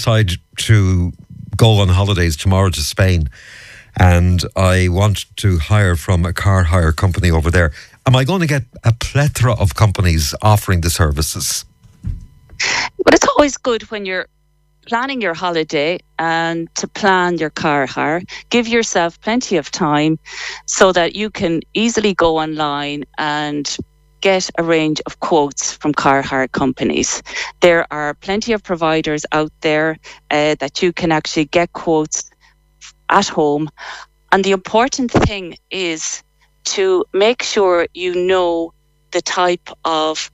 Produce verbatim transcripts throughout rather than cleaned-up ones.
decide to go on holidays tomorrow to Spain and I want to hire from a car hire company over there, am I going to get a plethora of companies offering the services? But it's always good when you're planning your holiday and to plan your car hire. Give yourself plenty of time so that you can easily go online and get a range of quotes from car hire companies. There are plenty of providers out there uh, that you can actually get quotes at home. And the important thing is to make sure you know the type of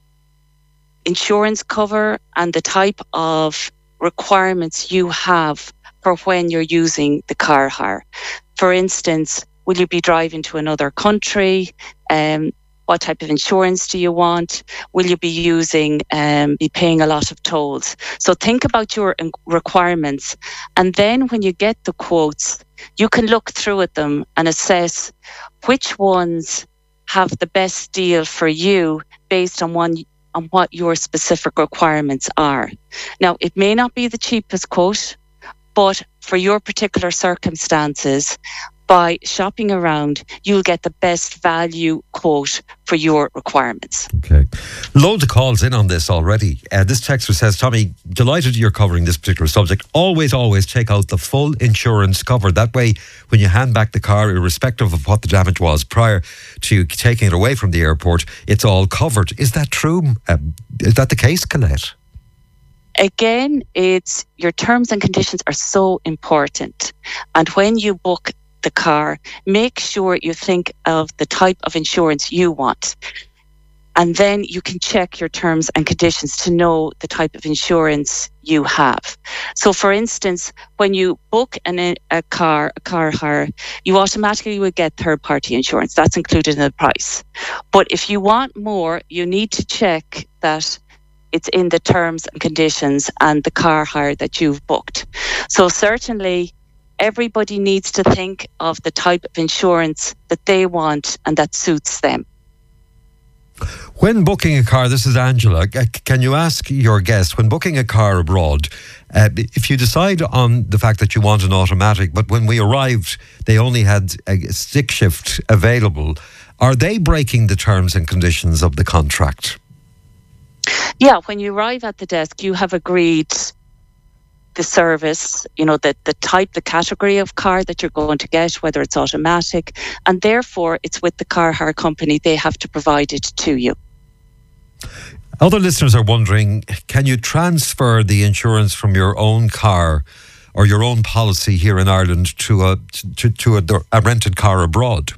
insurance cover and the type of requirements you have for when you're using the car hire. For instance, will you be driving to another country? Um, what type of insurance do you want? Will you be using, um, be paying a lot of tolls? So think about your requirements. And then when you get the quotes, you can look through at them and assess which ones have the best deal for you based on one on what your specific requirements are. Now, it may not be the cheapest quote, but for your particular circumstances, by shopping around, you'll get the best value quote for your requirements. Okay. Loads of calls in on this already. Uh, this texter says, Tommy, delighted you're covering this particular subject. Always, always take out the full insurance cover. That way, when you hand back the car, irrespective of what the damage was prior to taking it away from the airport, it's all covered. Is that true? Uh, is that the case, Colette? Again, it's your terms and conditions are so important. And when you book the car, make sure you think of the type of insurance you want. And then you can check your terms and conditions to know the type of insurance you have. So for instance, when you book an, a car, a car hire, you automatically will get third party insurance. That's included in the price. But if you want more, you need to check that it's in the terms and conditions and the car hire that you've booked. So certainly, everybody needs to think of the type of insurance that they want and that suits them. When booking a car, this is Angela, can you ask your guest, when booking a car abroad, uh, if you decide on the fact that you want an automatic, but when we arrived, they only had a stick shift available, are they breaking the terms and conditions of the contract? Yeah, when you arrive at the desk, you have agreed the service, you know, the, the type, the category of car that you're going to get, whether it's automatic, and therefore it's with the car hire company. They have to provide it to you. Other listeners are wondering, can you transfer the insurance from your own car or your own policy here in Ireland to a to, to a, a rented car abroad?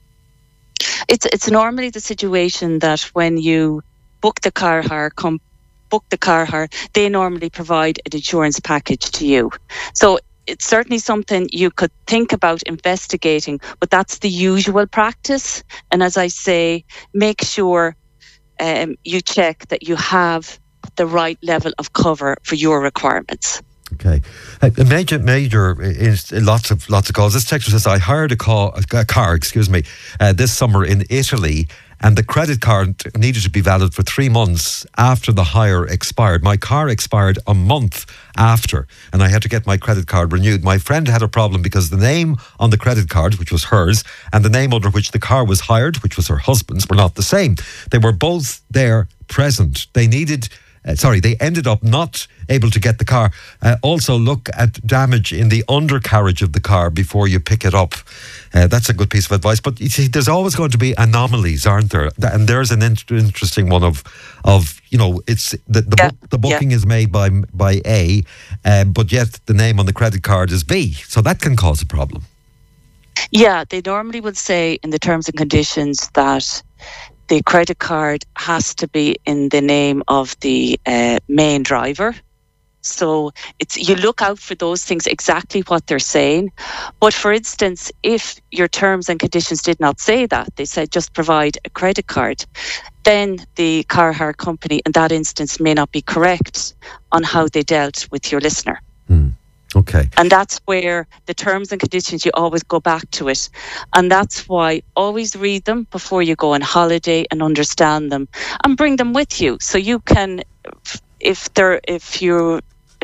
It's it's normally the situation that when you book the car hire company, book the car hire, they normally provide an insurance package to you. So it's certainly something you could think about investigating, but that's the usual practice. And as I say, make sure um, you check that you have the right level of cover for your requirements. Okay. Uh, major, major, is lots of lots of calls. This texter says, I hired a car, a car excuse me, uh, this summer in Italy, and the credit card needed to be valid for three months after the hire expired. My car expired a month after, and I had to get my credit card renewed. My friend had a problem because the name on the credit card, which was hers, and the name under which the car was hired, which was her husband's, were not the same. They were both there present. They needed... Uh, sorry, they ended up not able to get the car. Uh, also, look at damage in the undercarriage of the car before you pick it up. Uh, that's a good piece of advice. But you see, there's always going to be anomalies, aren't there? And there's an in- interesting one of, of you know, it's the the, yeah, bu- the booking yeah. is made by by A, uh, but yet the name on the credit card is B. So that can cause a problem. Yeah, they normally would say in the terms and conditions that the credit card has to be in the name of the uh, main driver. So it's you look out for those things, exactly what they're saying. But for instance, if your terms and conditions did not say that, they said just provide a credit card, then the car hire company in that instance may not be correct on how they dealt with your listener. Hmm. Okay. And that's where the terms and conditions, you always go back to it. And that's why always read them before you go on holiday and understand them and bring them with you. So you can, if they're, if you,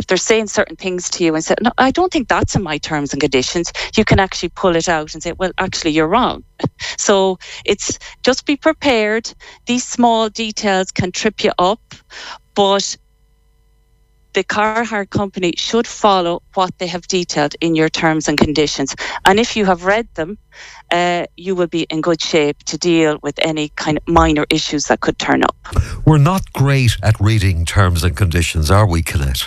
if they're saying certain things to you and say, no, I don't think that's in my terms and conditions, you can actually pull it out and say, well, actually, you're wrong. So it's just be prepared. These small details can trip you up, but the car hire company should follow what they have detailed in your terms and conditions. And if you have read them, uh, you will be in good shape to deal with any kind of minor issues that could turn up. We're not great at reading terms and conditions, are we, Colette?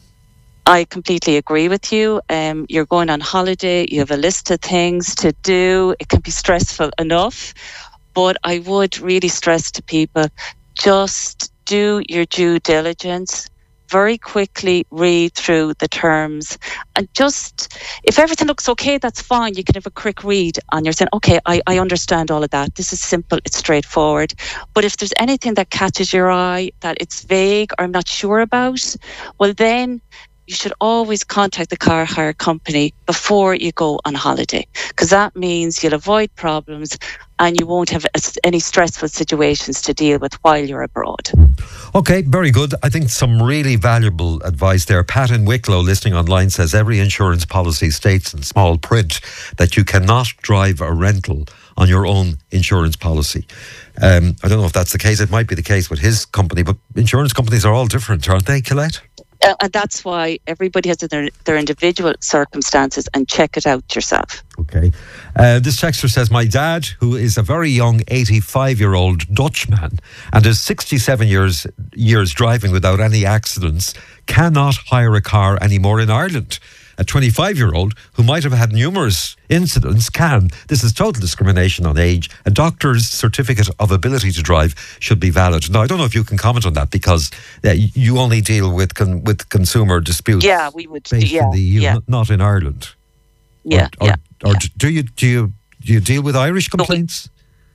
I completely agree with you. Um, you're going on holiday, you have a list of things to do. It can be stressful enough. But I would really stress to people, just do your due diligence. Very quickly read through the terms, and just, if everything looks okay, that's fine. You can have a quick read and you're saying, okay, I, I understand all of that. This is simple, it's straightforward. But if there's anything that catches your eye, that it's vague or I'm not sure about, well then you should always contact the car hire company before you go on holiday, because that means you'll avoid problems and you won't have any stressful situations to deal with while you're abroad. Okay, very good. I think some really valuable advice there. Pat in Wicklow, listening online, says every insurance policy states in small print that you cannot drive a rental on your own insurance policy. Um, I don't know if that's the case. It might be the case with his company, but insurance companies are all different, aren't they, Colette? Uh, and that's why everybody has their, their individual circumstances, and check it out yourself. Okay. Uh, this texter says, my dad, who is a very young eighty-five-year-old Dutchman and is sixty-seven years years driving without any accidents, cannot hire a car anymore in Ireland. A twenty-five-year-old who might have had numerous incidents can. This is total discrimination on age. A doctor's certificate of ability to drive should be valid. Now, I don't know if you can comment on that, because uh, you only deal with con- with consumer disputes. Yeah, we would. Based Yeah, in the E U, yeah. not in Ireland. Yeah, or, or, yeah. Or yeah. do you do you do you deal with Irish complaints?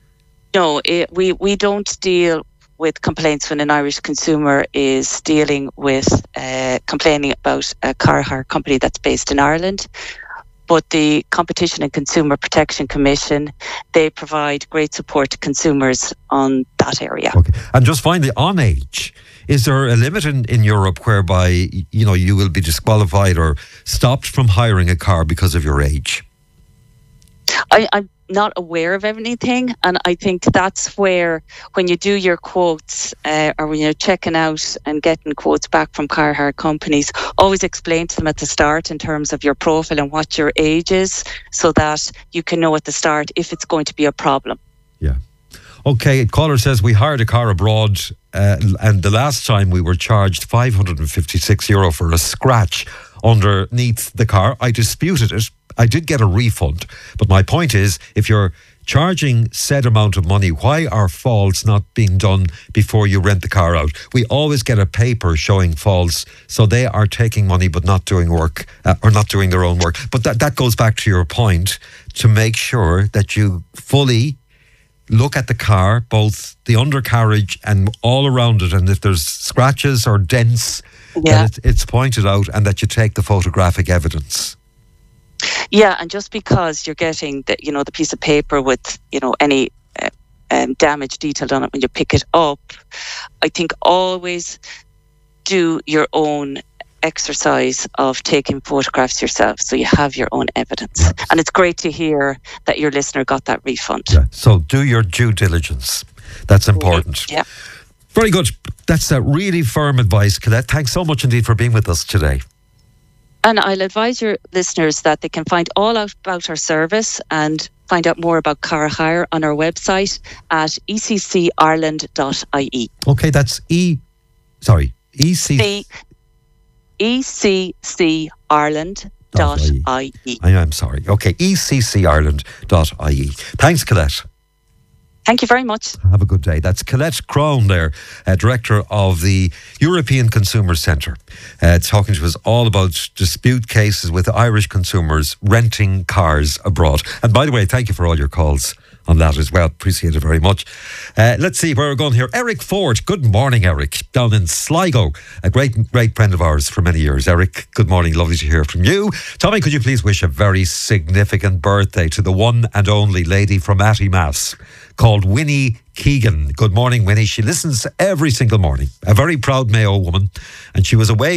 No, it, we we don't deal with complaints when an Irish consumer is dealing with uh, complaining about a car hire company that's based in Ireland. But the Competition and Consumer Protection Commission, they provide great support to consumers on that area. Okay. And just finally, on age, is there a limit in, in Europe whereby, you know, you will be disqualified or stopped from hiring a car because of your age? I, I'm not aware of anything, and I think that's where, when you do your quotes uh, or when you're checking out and getting quotes back from car hire companies, always explain to them at the start in terms of your profile and what your age is, so that you can know at the start if it's going to be a problem. Yeah. Okay, caller says, we hired a car abroad uh, and the last time we were charged five hundred fifty-six euro for a scratch underneath the car. I disputed it. I did get a refund. But my point is, if you're charging said amount of money, why are faults not being done before you rent the car out? We always get a paper showing faults, so they are taking money but not doing work, uh, or not doing their own work. But that, that goes back to your point, to make sure that you fully look at the car, both the undercarriage and all around it, and if there's scratches or dents, yeah. that it, it's pointed out, and that you take the photographic evidence. Yeah, and just because you're getting the, you know, the piece of paper with, you know, any uh, um, damage detailed on it when you pick it up, I think always do your own exercise of taking photographs yourself, so you have your own evidence. Yes. And it's great to hear that your listener got that refund. Yeah. So do your due diligence. That's important. Yeah. Very good. That's a really firm advice, Colette. Thanks so much indeed for being with us today. And I'll advise your listeners that they can find all out about our service and find out more about car hire on our website at e c c ireland dot i e. Okay, that's E, sorry, E C C. E C C ireland dot I E. I am sorry. Okay, E C C ireland dot I E. Thanks, Colette. Thank you very much. Have a good day. That's Colette Crone there, uh, Director of the European Consumer Centre, uh, talking to us all about dispute cases with Irish consumers renting cars abroad. And by the way, thank you for all your calls on that as well. Appreciate it very much. Uh, let's see where we're going here. Eric Ford. Good morning, Eric. Down in Sligo. A great, great friend of ours for many years. Eric, good morning. Lovely to hear from you. Tommy, could you please wish a very significant birthday to the one and only lady from Attymass called Winnie Keegan. Good morning, Winnie. She listens every single morning. A very proud Mayo woman. And she was away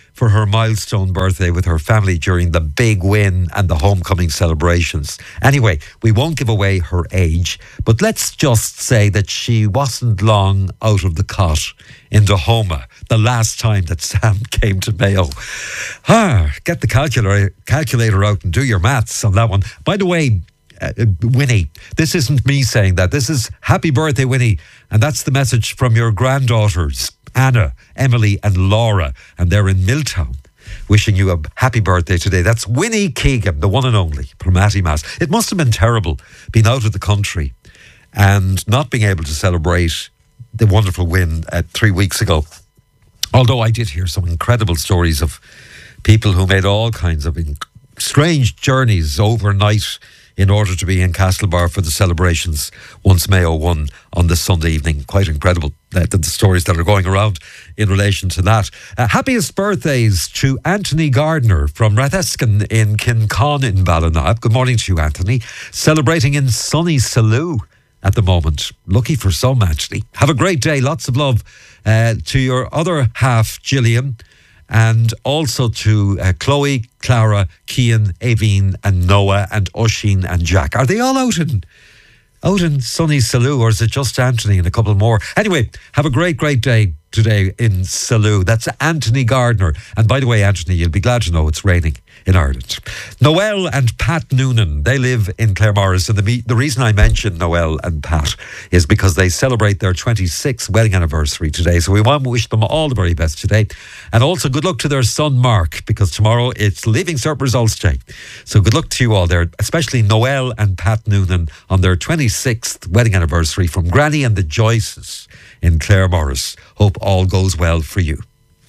for her milestone birthday with her family during the big win and the homecoming celebrations. Anyway, we won't give away her age, but let's just say that she wasn't long out of the cot in Dahoma the last time that Sam came to Mayo. Ah, get the calculator, calculator out and do your maths on that one. By the way, Uh, Winnie, this isn't me saying that. This is happy birthday, Winnie. And that's the message from your granddaughters, Anna, Emily and Laura. And they're in Milltown, wishing you a happy birthday today. That's Winnie Keegan, the one and only, from Mass. It must have been terrible being out of the country and not being able to celebrate the wonderful win uh, three weeks ago. Although I did hear some incredible stories of people who made all kinds of in- strange journeys overnight in order to be in Castlebar for the celebrations once Mayo won on this Sunday evening. Quite incredible, uh, the, the stories that are going around in relation to that. Uh, happiest birthdays to Anthony Gardner from Ratheskin in Kincon in Ballina. Good morning to you, Anthony. Celebrating in sunny Salou at the moment. Lucky for some, actually. Have a great day. Lots of love uh, to your other half, Gillian. And also to uh, Chloe, Clara, Cian, Aveen and Noah and Oisin and Jack. Are they all out in out in sunny Salou, or is it just Anthony and a couple more? Anyway, have a great, great day today in Salou. That's Anthony Gardner. And by the way, Anthony, you'll be glad to know it's raining in Ireland. Noel and Pat Noonan, they live in Claremorris. And the, the reason I mention Noel and Pat is because they celebrate their twenty-sixth wedding anniversary today. So we want to wish them all the very best today. And also good luck to their son Mark, because tomorrow it's Leaving Cert Results Day. So good luck to you all there, especially Noel and Pat Noonan on their twenty-sixth wedding anniversary from Granny and the Joyces in Claremorris. Hope all goes well for you.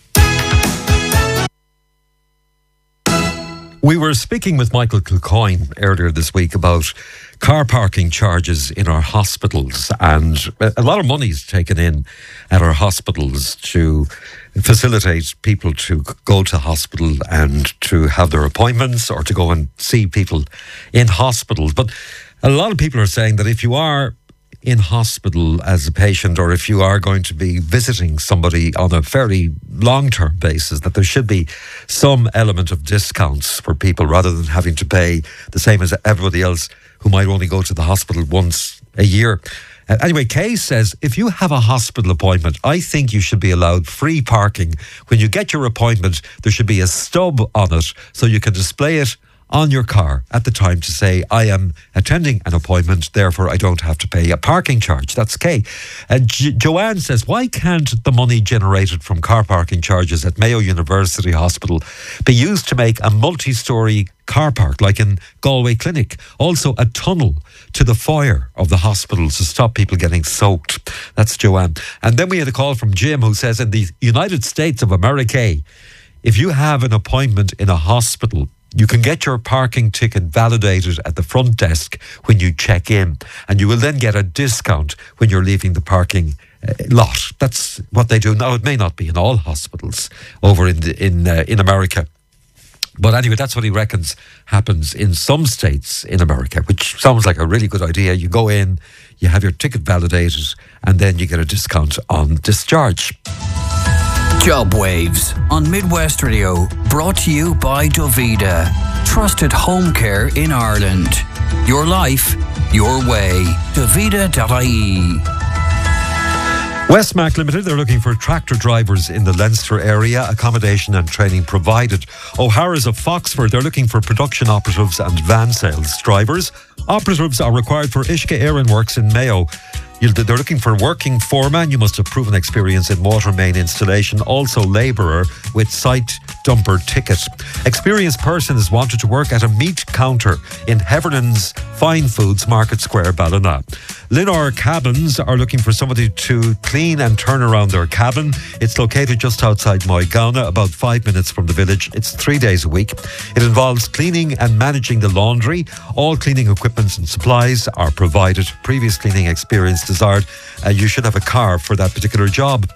We were speaking with Michael Kilcoyne earlier this week about car parking charges in our hospitals, and a lot of money is taken in at our hospitals to facilitate people to go to hospital and to have their appointments or to go and see people in hospitals. But a lot of people are saying that if you are in hospital as a patient, or if you are going to be visiting somebody on a fairly long-term basis, that there should be some element of discounts for people rather than having to pay the same as everybody else who might only go to the hospital once a year. Uh, anyway, Kay says, if you have a hospital appointment, I think you should be allowed free parking. When you get your appointment, there should be a stub on it so you can display it on your car at the time to say, I am attending an appointment, therefore I don't have to pay a parking charge. That's Kay. Uh, J- Joanne says, why can't the money generated from car parking charges at Mayo University Hospital be used to make a multi-storey car park like in Galway Clinic? Also a tunnel to the foyer of the hospital to stop people getting soaked. That's Joanne. And then we had a call from Jim who says, in the United States of America, if you have an appointment in a hospital, you can get your parking ticket validated at the front desk when you check in, and you will then get a discount when you're leaving the parking uh, lot. That's what they do now. It may not be in all hospitals over in the, in uh, in America, but anyway, that's what he reckons happens in some states in America, which sounds like a really good idea. You go in, you have your ticket validated, and then you get a discount on discharge. Job Waves on Midwest Radio, brought to you by Dovida, trusted home care in Ireland. Your life, your way. Dovida dot I E. Westmac Limited, they're looking for tractor drivers in the Leinster area, accommodation and training provided. O'Hara's of Foxford, they're looking for production operatives and van sales drivers. Operatives are required for Ishka Aaron Works in Mayo. They're looking for working foreman. You must have proven experience in water main installation. Also labourer with site dumper ticket. Experienced person is wanted to work at a meat counter in Hevernan's Fine Foods Market Square, Ballina. Linor Cabins are looking for somebody to clean and turn around their cabin. It's located just outside Moygauna, about five minutes from the village. It's three days a week. It involves cleaning and managing the laundry. All cleaning equipment and supplies are provided. Previous cleaning experience desired. Uh, you should have a car for that particular job.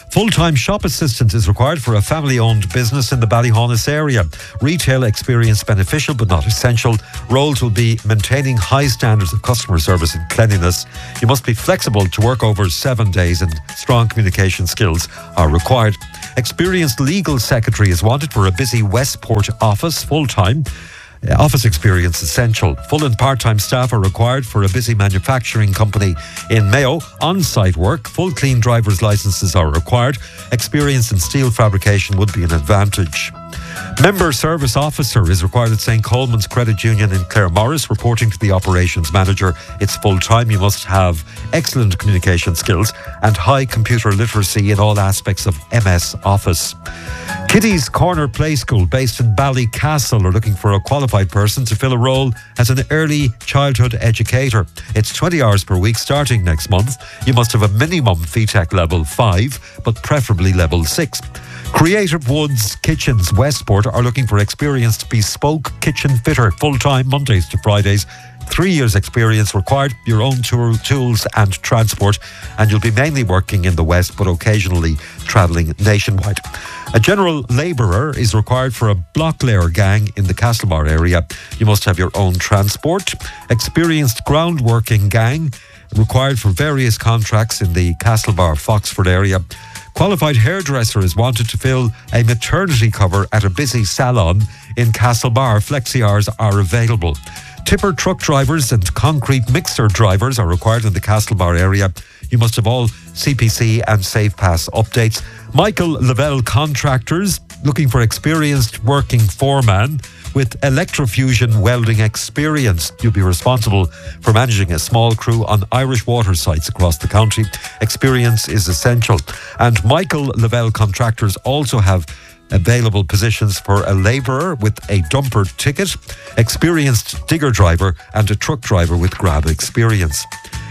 Full-time shop assistant is required for a family-owned business in the Ballyhonus area. Retail experience beneficial but not essential. Roles will be maintaining high standards of customer service and cleanliness. You must be flexible to work over seven days and strong communication skills are required. Experienced legal secretary is wanted for a busy Westport office, full-time. Office experience essential. Full and part-time staff are required for a busy manufacturing company in Mayo. On-site work, full clean driver's licences are required. Experience in steel fabrication would be an advantage. Member Service Officer is required at Saint Coleman's Credit Union in Claremorris, reporting to the Operations Manager. It's full-time. You must have excellent communication skills and high computer literacy in all aspects of M S Office. Kiddies Corner Play School, based in Ballycastle, are looking for a qualified person to fill a role as an early childhood educator. It's twenty hours per week starting next month. You must have a minimum F E T E C level five, but preferably level six. Creative Woods Kitchens Westport are looking for experienced bespoke kitchen fitter, full-time, Mondays to Fridays. Three years experience required, your own tool, tools and transport, and you'll be mainly working in the West but occasionally travelling nationwide. A general labourer is required for a block layer gang in the Castlebar area. You must have your own transport. Experienced groundworking gang required for various contracts in the Castlebar Foxford area. Qualified hairdresser is wanted to fill a maternity cover at a busy salon in Castlebar. Flexi hours are available. Tipper truck drivers and concrete mixer drivers are required in the Castlebar area. You must have all C P C and SafePass updates. Michael Lavelle Contractors, looking for experienced working foreman with electrofusion welding experience. You'll be responsible for managing a small crew on Irish water sites across the county. Experience is essential. And Michael Lavelle Contractors also have available positions for a labourer with a dumper ticket, experienced digger driver and a truck driver with grab experience.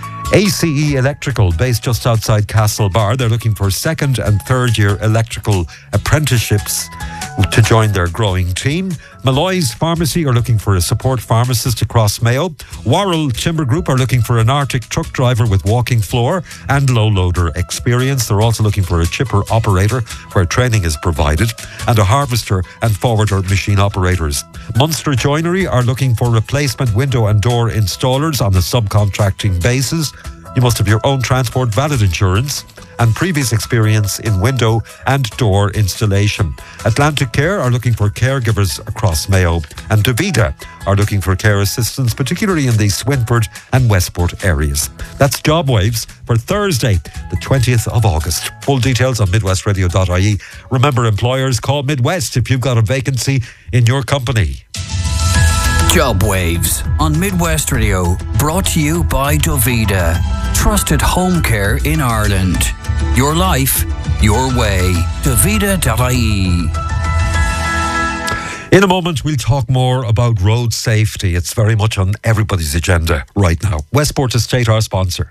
A C E Electrical, based just outside Castlebar, they're looking for second and third year electrical apprenticeships to join their growing team. Malloy's Pharmacy are looking for a support pharmacist across Mayo. Worrell Timber Group are looking for an Arctic truck driver with walking floor and low loader experience. They're also looking for a chipper operator where training is provided, and a harvester and forwarder machine operators. Munster Joinery are looking for replacement window and door installers on a subcontracting basis. You must have your own transport, valid insurance and previous experience in window and door installation. Atlantic Care are looking for caregivers across Mayo, and Davida are looking for care assistants, particularly in the Swinford and Westport areas. That's Job Waves for Thursday, the twentieth of August. Full details on midwest radio dot I E. Remember, employers, call Midwest if you've got a vacancy in your company. Job Waves on Midwest Radio, brought to you by Davida. Trusted home care in Ireland. Your life, your way. Davida dot I E. In a moment, we'll talk more about road safety. It's very much on everybody's agenda right now. Westport Estate, our sponsor.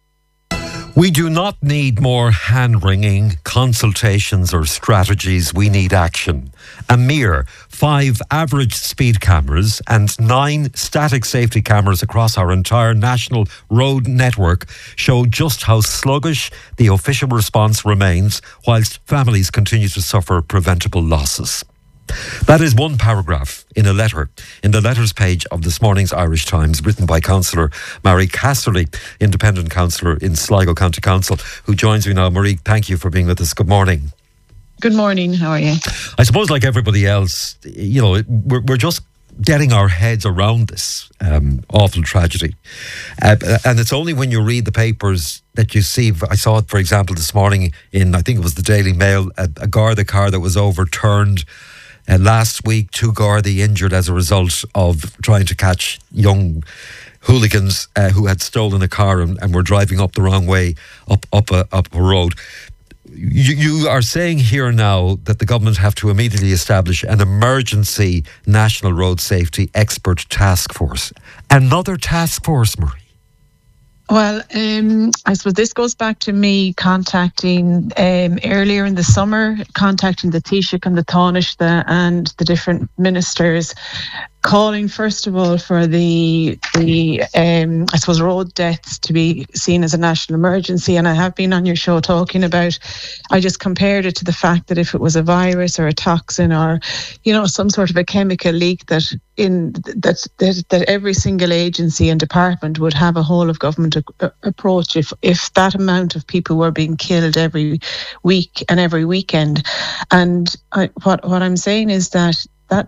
We do not need more hand-wringing consultations or strategies. We need action. A mere five average speed cameras and nine static safety cameras across our entire national road network show just how sluggish the official response remains, whilst families continue to suffer preventable losses. That is one paragraph in a letter, in the letters page of this morning's Irish Times, written by Councillor Marie Casserly, independent councillor in Sligo County Council, who joins me now. Marie, thank you for being with us. Good morning. Good morning. How are you? I suppose, like everybody else, you know, we're, we're just getting our heads around this um, awful tragedy. Uh, and it's only when you read the papers that you see. I saw it, for example, this morning in, I think it was the Daily Mail, a, a Garda car that was overturned. Uh, last week, two Gardaí injured as a result of trying to catch young hooligans uh, who had stolen a car and, and were driving up the wrong way up up a, up a road. You, you are saying here now that the government have to immediately establish an emergency national road safety expert task force. Another task force, Marie? Well, um, I suppose this goes back to me contacting um, earlier in the summer, contacting the Taoiseach and the Taoiseach and the different ministers, calling first of all for the the um, I suppose road deaths to be seen as a national emergency, and I have been on your show talking about. I just compared it to the fact that if it was a virus or a toxin or, you know, some sort of a chemical leak, that in that that, that every single agency and department would have a whole of government a, approach if if that amount of people were being killed every week and every weekend. And I, what what I'm saying is that